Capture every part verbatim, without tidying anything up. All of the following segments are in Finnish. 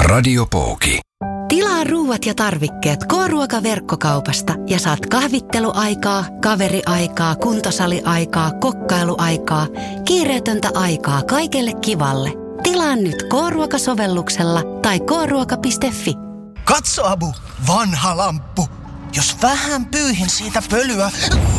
Radiopooki. Tilaa ruuat ja tarvikkeet K-ruoka-verkkokaupasta ja saat kahvitteluaikaa, kaveriaikaa, kuntosaliaikaa, kokkailuaikaa, kiireetöntä aikaa kaikelle kivalle. Tilaa nyt K-ruoka-sovelluksella tai k ruoka piste fi. Katso, Abu, vanha lamppu. Jos vähän pyyhin siitä pölyä...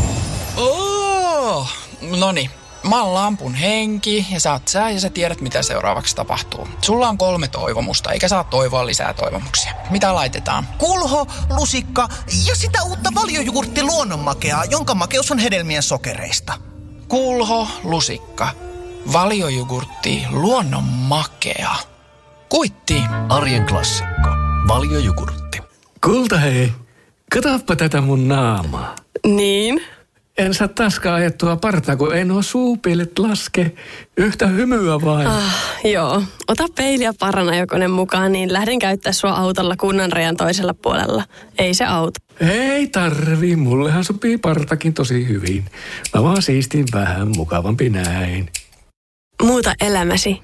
Oh, noni. Mä oon lampun henki ja sä oot sä ja sä tiedät mitä seuraavaksi tapahtuu. Sulla on kolme toivomusta eikä saa toivoa lisää toivomuksia. Mitä laitetaan? Kulho, lusikka ja sitä uutta valiojugurtti luonnonmakeaa, jonka makeus on hedelmien sokereista. Kulho, lusikka, valiojugurtti, luonnonmakea. Kuitti. Arjen klassikko. Valiojugurtti. Kulta hei, katoppa tätä mun naamaa. Niin? En saa taaskaan ajettua partaa, kun en oo suupielet laske. Yhtä hymyä vain. Ah, joo. Ota peili ja paranajokonen mukaan, niin lähden käyttää sua autolla kunnanrajan toisella puolella. Ei se auto. Ei tarvii, mullehan sopii partakin tosi hyvin. Mä vaan siistin vähän mukavampi näin. Muuta elämäsi.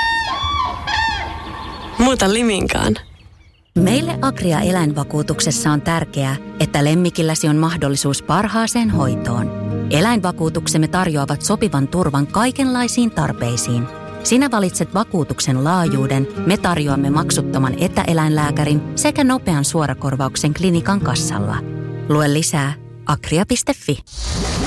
Muuta Liminkaan. Meille Agria-eläinvakuutuksessa on tärkeää, että lemmikilläsi on mahdollisuus parhaaseen hoitoon. Eläinvakuutuksemme tarjoavat sopivan turvan kaikenlaisiin tarpeisiin. Sinä valitset vakuutuksen laajuuden, me tarjoamme maksuttoman etäeläinlääkärin sekä nopean suorakorvauksen klinikan kassalla. Lue lisää agria piste fi.